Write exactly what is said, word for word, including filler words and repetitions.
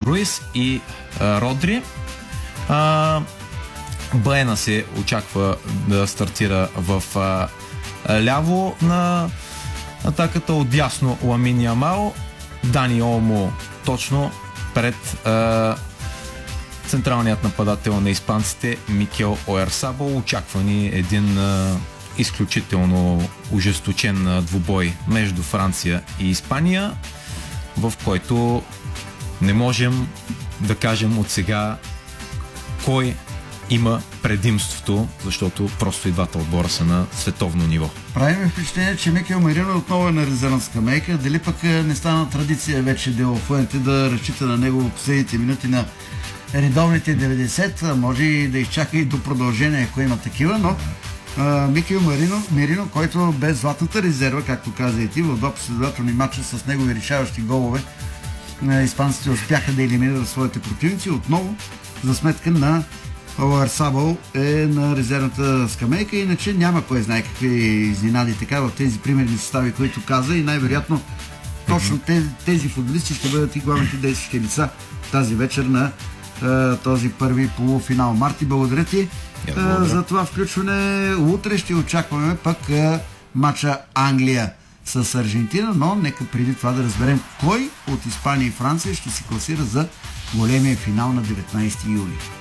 Руис и а, Родри. А, Баена се очаква да стартира в а, ляво на атаката, отдясно Ламин Ямал, Дани Олмо точно пред а, централният нападател на испанците Микел Ойарсабал. Очаква ни един а, изключително ожесточен а, двубой между Франция и Испания, в който не можем да кажем от сега кой има предимството, защото просто и двата отбора са на световно ниво. Правим впечатление, че Микел Мерино отново е на резервна скамейка. Дали пък не стана традиция вече Де Ла Фуенте да разчита на него в последните минути на редовните деветдесет, може и да изчака и до продължение, ако има такива, но а, Микел Мерино, Мерино, който без златната резерва, както каза и ти, в два последователни матча с негови решаващи голове, испанците успяха да елиминират своите противници. Отново, за сметка на Ойарсабал е на резервната скамейка, иначе няма кой знае какви изненади така в тези примерни състави, които каза, и най-вероятно точно тези, тези футболисти ще бъдат и главните действащи лица тази вечер на а, този първи полуфинал. Марти, благодаря ти а, за това включване. Утре ще очакваме пък а, матча Англия с Аржентина, но нека преди това да разберем кой от Испания и Франция ще се класира за големия финал на деветнайсети юли.